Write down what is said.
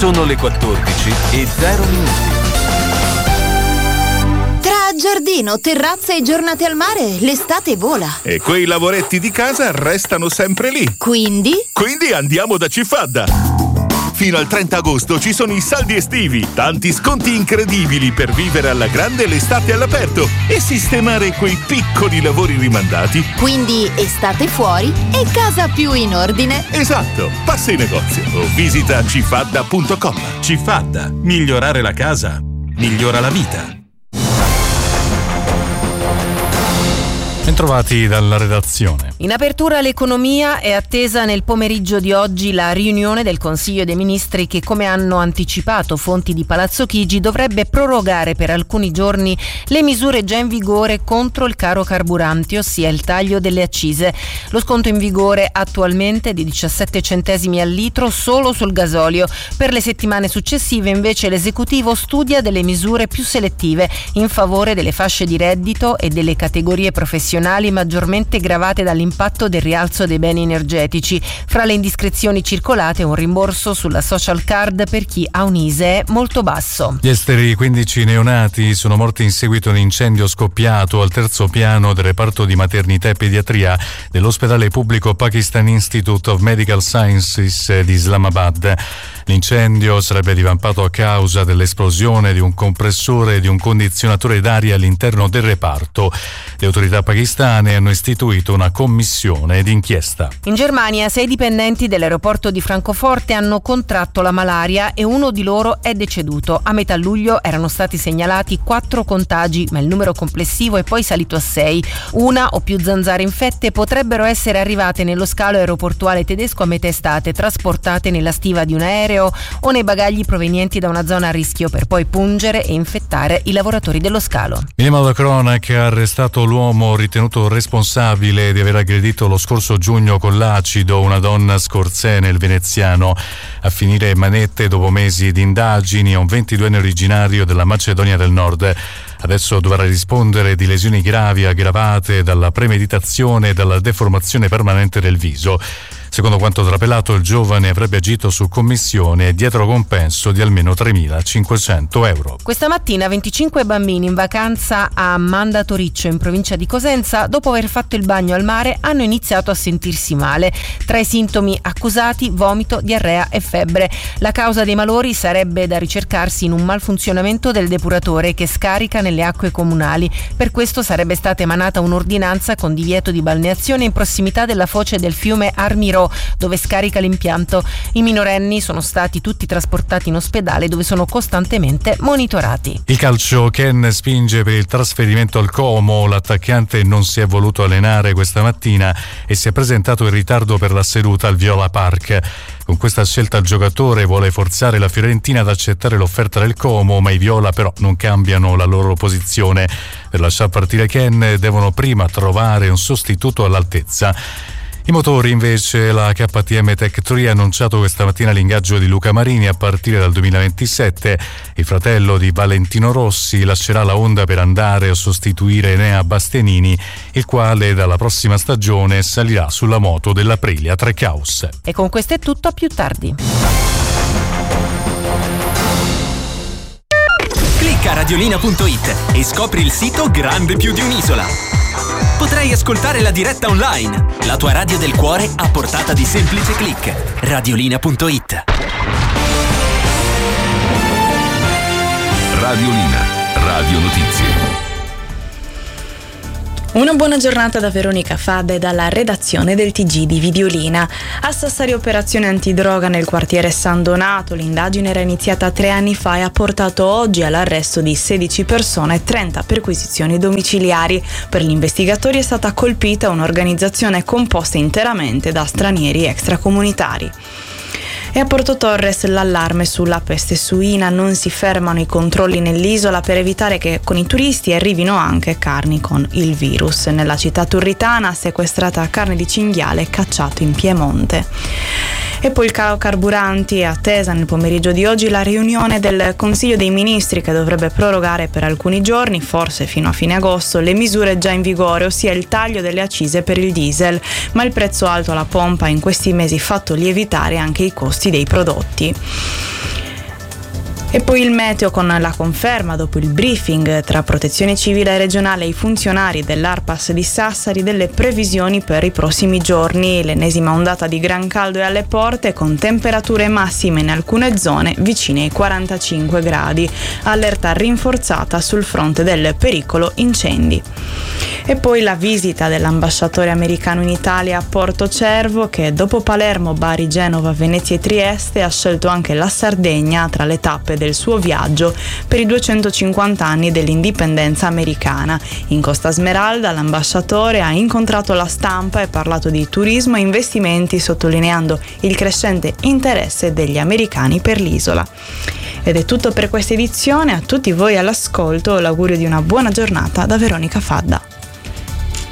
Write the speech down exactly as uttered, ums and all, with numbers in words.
Sono le quattordici e zero minuti. Tra giardino, terrazze e giornate al mare, l'estate vola. E quei lavoretti di casa restano sempre lì. Quindi? Quindi andiamo da Cifadda. Fino al trenta agosto ci sono i saldi estivi, tanti sconti incredibili per vivere alla grande l'estate all'aperto e sistemare quei piccoli lavori rimandati. Quindi estate fuori e casa più in ordine. Esatto, passa in negozio o visita cifadda punto com. Cifadda, migliorare la casa, migliora la vita. Bentrovati dalla redazione. In apertura l'economia è attesa nel pomeriggio di oggi la riunione del Consiglio dei Ministri che, come hanno anticipato fonti di Palazzo Chigi, dovrebbe prorogare per alcuni giorni le misure già in vigore contro il caro carburanti, ossia il taglio delle accise. Lo sconto in vigore attualmente è di diciassette centesimi al litro solo sul gasolio. Per le settimane successive invece l'esecutivo studia delle misure più selettive in favore delle fasce di reddito e delle categorie professionali maggiormente gravate dall'impatto del rialzo dei beni energetici. Fra le indiscrezioni circolate un rimborso sulla social card per chi ha un I S E E molto basso. Gli esteri quindici neonati sono morti in seguito a un incendio scoppiato al terzo piano del reparto di maternità e pediatria dell'ospedale pubblico Pakistan Institute of Medical Sciences di Islamabad. L'incendio sarebbe divampato a causa dell'esplosione di un compressore e di un condizionatore d'aria all'interno del reparto. Le autorità pakistane hanno istituito una commissione d'inchiesta. In Germania sei dipendenti dell'aeroporto di Francoforte hanno contratto la malaria e uno di loro è deceduto. A metà luglio erano stati segnalati quattro contagi, ma il numero complessivo è poi salito a sei. Una o più zanzare infette potrebbero essere arrivate nello scalo aeroportuale tedesco a metà estate, trasportate nella stiva di un aereo o nei bagagli provenienti da una zona a rischio, per poi pungere e infettare i lavoratori dello scalo. Minimo da cronaca ha arrestato l'uomo ritenuto responsabile di aver aggredito lo scorso giugno con l'acido una donna a Scorzè nel veneziano. A finire manette dopo mesi di indagini a un ventiduenne originario della Macedonia del Nord. Adesso dovrà rispondere di lesioni gravi aggravate dalla premeditazione e dalla deformazione permanente del viso. Secondo quanto trapelato, il giovane avrebbe agito su commissione e dietro compenso di almeno tremilacinquecento euro. Questa mattina venticinque bambini in vacanza a Mandatoriccio, in provincia di Cosenza, dopo aver fatto il bagno al mare, hanno iniziato a sentirsi male. Tra i sintomi accusati, vomito, diarrea e febbre. La causa dei malori sarebbe da ricercarsi in un malfunzionamento del depuratore che scarica nelle acque comunali. Per questo sarebbe stata emanata un'ordinanza con divieto di balneazione in prossimità della foce del fiume Armirò, dove scarica l'impianto. I minorenni sono stati tutti trasportati in ospedale, dove sono costantemente monitorati. Il calcio, Ken spinge per il trasferimento al Como. L'attaccante non si è voluto allenare questa mattina e si è presentato in ritardo per la seduta al Viola Park. Con questa scelta il giocatore vuole forzare la Fiorentina ad accettare l'offerta del Como, ma i Viola però non cambiano la loro posizione. Per lasciar partire Ken devono prima trovare un sostituto all'altezza. I motori invece, la K T M Tech tre ha annunciato questa mattina l'ingaggio di Luca Marini a partire dal duemilaventisette. Il fratello di Valentino Rossi lascerà la Honda per andare a sostituire Enea Bastianini, il quale dalla prossima stagione salirà sulla moto dell'Aprilia Trackhouse. E con questo è tutto, a più tardi. Clicca radiolina punto it e scopri il sito grande più di un'isola. Potrai ascoltare la diretta online, la tua radio del cuore a portata di semplice click. radiolina punto it. Radiolina, radio notizie. Una buona giornata da Veronica Fadda e dalla redazione del T G di Videolina. A Sassari operazione antidroga nel quartiere San Donato. L'indagine era iniziata tre anni fa e ha portato oggi all'arresto di sedici persone e trenta perquisizioni domiciliari. Per gli investigatori è stata colpita un'organizzazione composta interamente da stranieri extracomunitari. E a Porto Torres l'allarme sulla peste suina, non si fermano i controlli nell'isola per evitare che con i turisti arrivino anche carni con il virus. Nella città turritana sequestrata carne di cinghiale cacciato in Piemonte. E poi il caro carburanti, è attesa nel pomeriggio di oggi la riunione del Consiglio dei Ministri che dovrebbe prorogare per alcuni giorni, forse fino a fine agosto, le misure già in vigore, ossia il taglio delle accise per il diesel, ma il prezzo alto alla pompa in questi mesi ha fatto lievitare anche i costi dei prodotti. E poi il meteo con la conferma dopo il briefing tra Protezione Civile regionale e i funzionari dell'Arpas di Sassari delle previsioni per i prossimi giorni. L'ennesima ondata di gran caldo è alle porte con temperature massime in alcune zone vicine ai quarantacinque gradi. Allerta rinforzata sul fronte del pericolo incendi. E poi la visita dell'ambasciatore americano in Italia a Porto Cervo, che dopo Palermo, Bari, Genova, Venezia e Trieste ha scelto anche la Sardegna tra le tappe del suo viaggio per i duecentocinquanta anni dell'indipendenza americana. In Costa Smeralda l'ambasciatore ha incontrato la stampa e parlato di turismo e investimenti, sottolineando il crescente interesse degli americani per l'isola. Ed è tutto per questa edizione, a tutti voi all'ascolto l'augurio di una buona giornata da Veronica Fadda.